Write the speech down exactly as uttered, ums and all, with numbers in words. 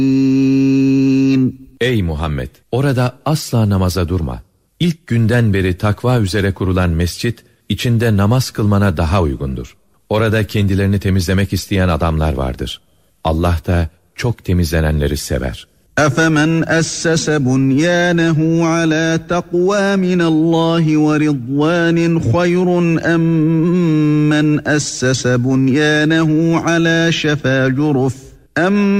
Ey Muhammed! Orada asla namaza durma. İlk günden beri takva üzere kurulan mescit, içinde namaz kılmana daha uygundur. Orada kendilerini temizlemek isteyen adamlar vardır. Allah da çok temizlenenleri sever. أَفَمَنْ أَسَّسَ بُنْيَانَهُ عَلَى تَقْوَى مِنَ اللّٰهِ وَرِضْوَانٍ خَيْرٌ أَمْ مَنْ أَسَّسَ بُنْيَانَهُ عَلَى شَفَا جُرُفٍ